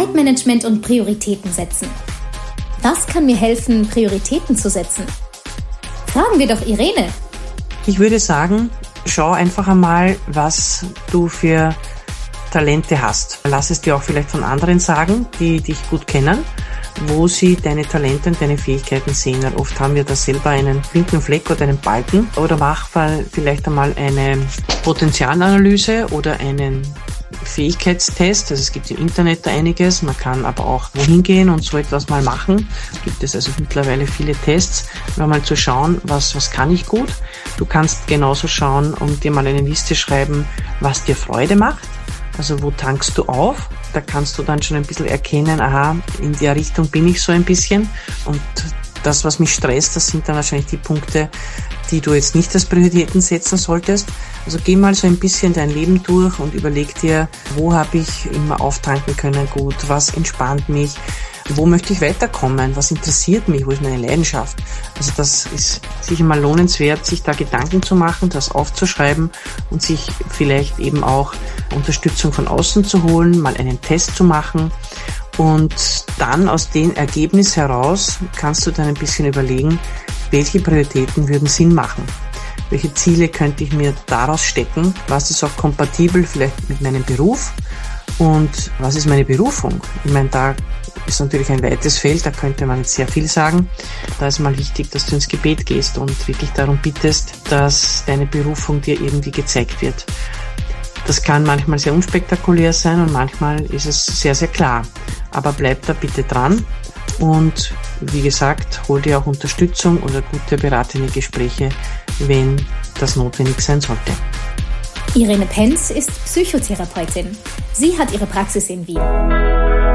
Zeitmanagement und Prioritäten setzen. Was kann mir helfen, Prioritäten zu setzen? Fragen wir doch Irene. Ich würde sagen, schau einfach einmal, was du für Talente hast. Lass es dir auch vielleicht von anderen sagen, die dich gut kennen, wo sie deine Talente und deine Fähigkeiten sehen. Weil oft haben wir da selber einen blinden Fleck oder einen Balken. Oder mach vielleicht einmal eine Potenzialanalyse oder einen Fähigkeitstest. Also es gibt im Internet da einiges. Man kann aber auch wohin gehen und so etwas mal machen. Gibt es also mittlerweile viele Tests, um mal zu schauen, was kann ich gut. Du kannst genauso schauen und dir mal eine Liste schreiben, was dir Freude macht. Also wo tankst du auf? Da kannst du dann schon ein bisschen erkennen, aha, in der Richtung bin ich so ein bisschen. Und das, was mich stresst, das sind dann wahrscheinlich die Punkte, die du jetzt nicht als Prioritäten setzen solltest. Also geh mal so ein bisschen dein Leben durch und überleg dir, wo habe ich immer auftanken können gut, was entspannt mich, wo möchte ich weiterkommen, was interessiert mich, wo ist meine Leidenschaft. Also das ist sicher mal lohnenswert, sich da Gedanken zu machen, das aufzuschreiben und sich vielleicht eben auch Unterstützung von außen zu holen, mal einen Test zu machen. Und dann aus dem Ergebnis heraus kannst du dann ein bisschen überlegen, welche Prioritäten würden Sinn machen. Welche Ziele könnte ich mir daraus stecken? Was ist auch kompatibel vielleicht mit meinem Beruf? Und was ist meine Berufung? Ich meine, da ist natürlich ein weites Feld, da könnte man jetzt sehr viel sagen. Da ist mal wichtig, dass du ins Gebet gehst und wirklich darum bittest, dass deine Berufung dir irgendwie gezeigt wird. Das kann manchmal sehr unspektakulär sein und manchmal ist es sehr, sehr klar. Aber bleib da bitte dran und wie gesagt, hol dir auch Unterstützung oder gute beratende Gespräche, wenn das notwendig sein sollte. Irene Penz ist Psychotherapeutin. Sie hat ihre Praxis in Wien.